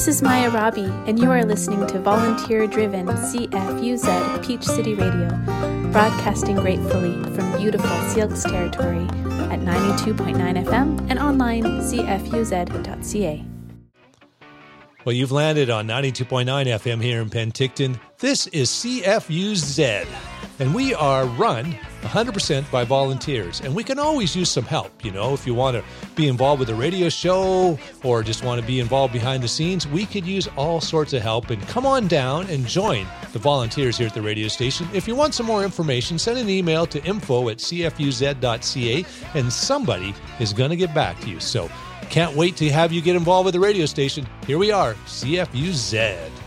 This is Maya Robbie, and you are listening to volunteer-driven CFUZ Peach City Radio, broadcasting gratefully from beautiful Sioux territory at 92.9 FM and online cfuz.ca. Well, you've landed on 92.9 FM here in Penticton. This is CFUZ, and we are run 100% by volunteers, and we can always use some help. You know, if you want to be involved with a radio show or just want to be involved behind the scenes, we could use all sorts of help. And come on down and join the volunteers here at the radio station. If you want some more information, send an email to info@cfuz.ca, and somebody is going to get back to you. So can't wait to have you get involved with the radio station. Here we are, CFUZ.